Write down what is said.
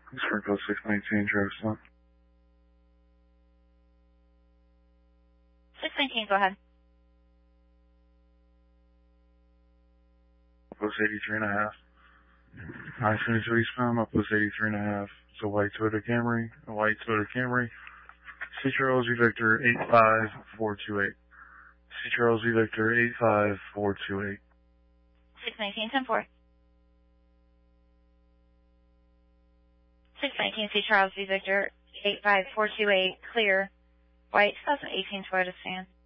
Circle 619, Travis Hunt. 619, go ahead. Post 83.5. I-22 eastbound, Post 83.5. It's a white Toyota Camry. C. Charles V. Victor 85428. C. Charles V. Victor 85428. 619, 10-4. 619, C. Charles V. Victor 85428, clear. White 2018 Toyota Sedan.